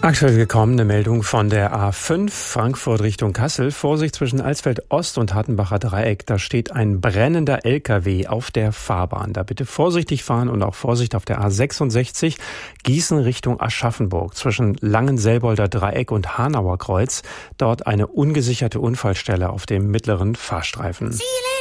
Aktuell gekommen eine Meldung von der A5 Frankfurt Richtung Kassel. Vorsicht zwischen Alsfeld Ost und Hattenbacher Dreieck. Da steht ein brennender LKW auf der Fahrbahn. Da bitte vorsichtig fahren und auch Vorsicht auf der A66 Gießen Richtung Aschaffenburg. Zwischen Langenselbolder Dreieck und Hanauer Kreuz. Dort eine ungesicherte Unfallstelle auf dem mittleren Fahrstreifen.